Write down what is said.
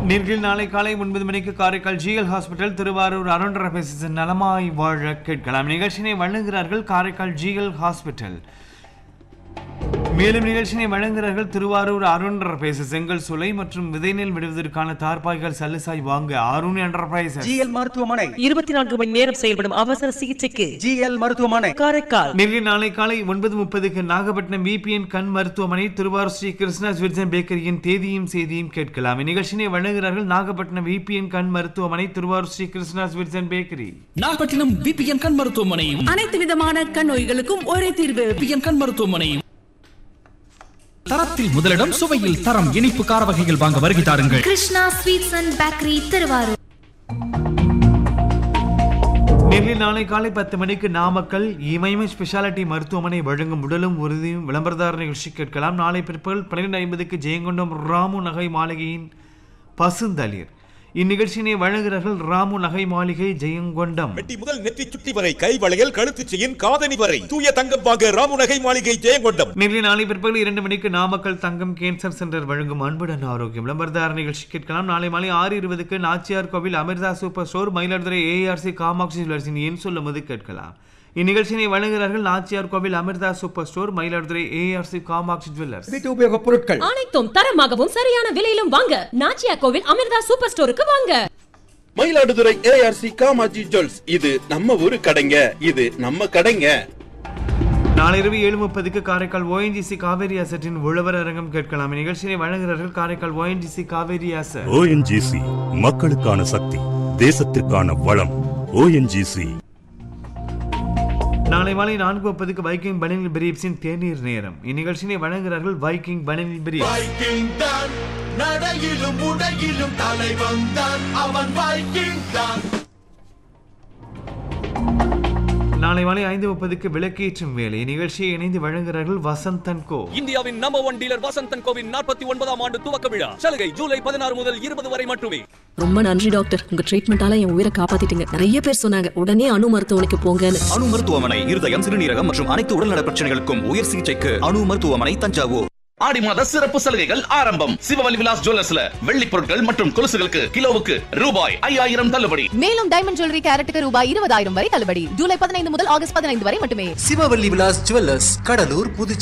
நேர்களில் நாளை காலை 9 மணிக்கு காரைக்கால் ஜிஎல் ஹாஸ்பிட்டல் திருவாரூர் அருண் நலமாய் வாழ கேட்கலாம். நிகழ்ச்சியை வழங்குகிறார்கள் காரைக்கால் ஜிஎல் ஹாஸ்பிட்டல். மேலும் நிகழ்ச்சியை வழங்குகிறார்கள் திருவாரூர் அருண் என்டர்பிரைசஸ். செங்கல் சுலை மற்றும் விதைநெல் விடுவதற்கான தார்பாய்கள் சல்லுசாய் வாங்க அருண் என்டர்பிரைசஸ். ஜிஎல் மருத்துவமனை 24 மணி நேரம் செயல்படும் அவசர சிகிச்சைக்கு ஜிஎல் மருத்துவமனை காரைக்கால். நேரில் நாளை காலை 9:30க்கு நாகப்பட்டினம் விபிஎன் கண் மருத்துவமனை திருவாரூர் ஸ்ரீ கிருஷ்ணா ஸ்வீட்ஸ் பேக்கரியின் தேதியும் செய்தியும் கேட்கலாம். இந்நிகழ்ச்சியை வழங்குகிறார்கள் நாகப்பட்டினம் விபிஎன் கண் மருத்துவமனை Thiruvarur Sri Krishna sweets bakery. Nagapattinam VPN கண் மருத்துவமனையும் அனைத்து விதமான கண் நோய்களுக்கும் ஒரே தீர்வு. விபிஎன் கண் மருத்துவமனையும் தரத்தில் முதலிடம், சுவையில் தரம். இனிப்பு கார வகைகள் வாங்க வருகை தாருங்கள். Krishna sweets and bakery Thiruvarur. நேரில் நாளை காலை 10 மணிக்கு நாமக்கல் இமயம் ஸ்பெஷாலிட்டி மருத்துவமனை வழங்கும் உடலும் உறுதியும் விளம்பரதார நிகழ்ச்சி கேட்கலாம். நாளை பிற்பகல் 12:50க்கு ஜெயங்கொண்டம் ராமு நகை மாளிகையின் பசுந்தளிர். இந்நிகழ்ச்சியினை வழங்குகிறார்கள் ராமு நகை மாளிகை ஜெயங்கொண்டம். வெட்டி முதல் நெற்றி சுட்டி வரை கை வளையல் கழுத்து செயின் காதணி வரை தூய தங்கம் வாங்க ராமு நகை மாளிகை ஜெயங்கொண்டம். நேரில் நாளை பிற்பகல் 2 மணிக்கு நாமக்கல் தங்கம் கேன்சர் சென்டர் வழங்கும் அன்புடன் ஆரோக்கியம் விளம்பரதார நிகழ்ச்சி கேட்கலாம். நாளை மாலை 6:20க்கு நாச்சியார் கோவில் Amrita super store Mayiladuthurai ARC Kamakshi ஜுவல்லர்ஸின் என் சொல்லும்போது கேட்கலாம். இந்நிகழ்ச்சியை வழங்குகிறார்கள் நாச்சியார் கோவில் Amrita super store Mayiladuthurai ARC Kamakshi jewellers. வீட்டு உபயோக பொருட்கள் அனைத்தும் தரமாகவும் சரியான விலையிலும் வாங்க நாச்சியார் கோவில் அமிர்தா சூப்பர் ஸ்டோருக்கு வாங்க. Mayiladuthurai ARC Kamakshi jewels. இது நம்ம ஊரு கடைங்க, இது நம்ம கடைங்க. நாளை இரவு 7:30க்கு காரைக்கால் ஓஎன்ஜிசி காவேரி அசட்டின் உழவர் அரங்கம் கேட்கலாம். இந்நிகழ்ச்சியை வழங்குகிறார்கள் Karaikal ONGC Kaveri asset. ONGC மக்களுக்கான சக்தி, தேசத்திற்கான வளம். ஓஎன்ஜிசி. நாளை மாலை 4:30க்கு வைக்கிங் பனியன் பிரீப்ஸின் தேநீர் நேரம். இந்நிகழ்ச்சியை வழங்குகிறார்கள் வைக்கிங் பனியன் பிரீப்ஸ். வைக்கிங் தான் நடையிலும் உடையிலும் தலைவன் தான் அவன் வைக்கிங் தான். நாளை மாலை 5:30க்கு விளக்கேற்றும் வேலை. நிகழ்ச்சியை இணைந்து வழங்குகிறார்கள் வசந்தன் கோ. இந்தியாவின் நம்பர் 1 டீலர் வசந்தன் கோவின் 49ஆம் ஆண்டு துவக்க விழா. சலுகை ஜூலை 16 முதல் 20 வரை மட்டுமே. ரொம்ப நன்றி டாக்டர், உங்க ட்ரீட்மெண்டால என் உயிரை காப்பாத்திட்டீங்க. நிறைய பேர் சொன்னாங்க உடனே அணு மருத்துவமனைக்கு போங்கன்னு. அணு மருத்துவமனை இருதயம், சிறுநீரகம் மற்றும் அனைத்து உடல்நல பிரச்சனைகளுக்கும் உயர் சிகிச்சைக்கு அணு மருத்துவமனை தஞ்சாவூர். ஆடி மாத சிறப்பு சலுகைகள் ஆரம்பம். சிவவலி விலாஸ் ஜுவல்லர்ஸ்ல வெள்ளி பொருட்கள் மற்றும் கொலுசுகளுக்கு கிலோவுக்கு ரூபாய் 5000 தள்ளுபடி. மேலும் டைமண்ட் ஜுவல்லரி கேரட்டுக்கு ரூபாய் 20,000 வரை தள்ளுபடி. ஜூலை 15 முதல் ஆகஸ்ட் 15 வரை மட்டுமே. சிவவல்லி விலாஸ் ஜுவல்லர்ஸ், கடலூர், புதுச்சேரி.